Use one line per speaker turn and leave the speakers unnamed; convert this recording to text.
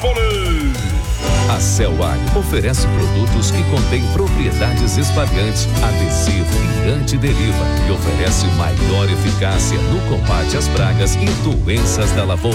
Anápolis.
A Celagro oferece produtos que contêm propriedades espalhantes, adesivo e antideriva e oferece maior eficácia no combate às pragas e doenças da lavoura.